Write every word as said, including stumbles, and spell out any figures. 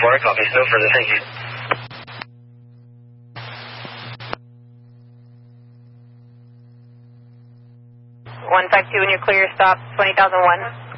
four, copy. No further, thank you. one five two, when you're clear, stop, twenty thousand one.